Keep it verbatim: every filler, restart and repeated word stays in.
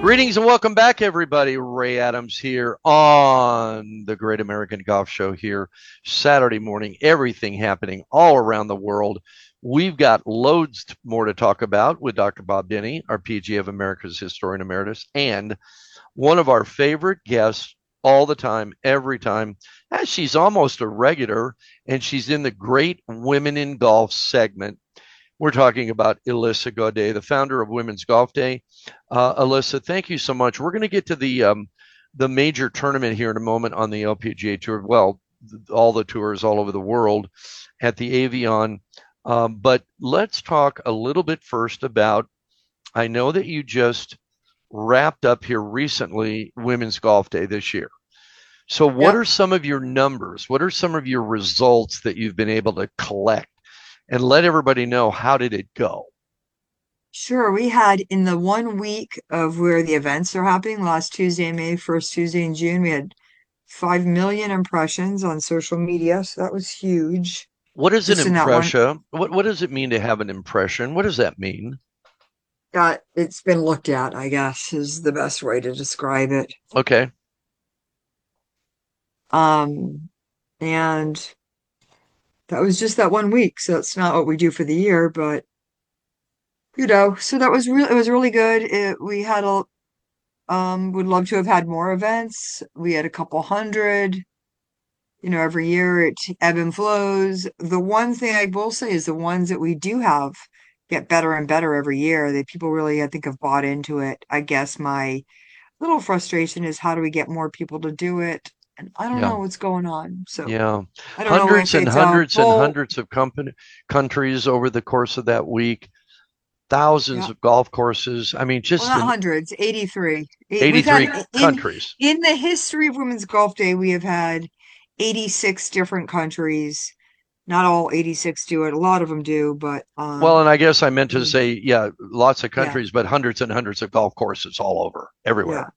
Greetings and welcome back, everybody. Ray Adams here on the Great American Golf Show here, Saturday morning. Everything happening all around the world. We've got loads more to talk about with Doctor Bob Denny, our P G A of America's Historian Emeritus, and one of our favorite guests all the time, every time. As she's almost a regular, and she's in the Great Women in Golf segment. We're talking about Alyssa Gaudet, the founder of Women's Golf Day. Uh, Alyssa, thank you so much. We're going to get to the um, the major tournament here in a moment on the L P G A Tour. Well, all the tours all over the world at the Avion. Um, but let's talk a little bit first about, I know that you just wrapped up here recently Women's Golf Day this year. So what Yep. are some of your numbers? What are some of your results that you've been able to collect? And let everybody know, how did it go? Sure. We had in the one week of where the events are happening, last Tuesday in May, first Tuesday in June, we had five million impressions on social media. So that was huge. What is an Just in that one, impression? What what does it mean to have an impression? What does that mean? that it's been looked at, I guess, is the best way to describe it. Okay. Um, and that was just that one week. So it's not what we do for the year, but you know, so that was really, it was really good. It, we had a, um, would love to have had more events. We had a couple hundred. You know, every year it ebb and flows. The one thing I will say is the ones that we do have get better and better every year. That people really, I think, have bought into it. I guess my little frustration is how do we get more people to do it? And I don't Yeah. know what's going on. So Yeah. I don't know Hundreds if and it's a hundreds and bull. hundreds of company countries over the course of that week, thousands Yeah, of golf courses. I mean, well, just not in hundreds, eighty-three. Eight, we've eighty-three had in countries. in the history of Women's Golf Day, we have had eighty-six different countries. Not all eighty-six do it. A lot of them do, but Well, and um, I guess I meant to say, yeah, lots of yeah. countries, but hundreds and hundreds of golf courses all over, Yeah. everywhere.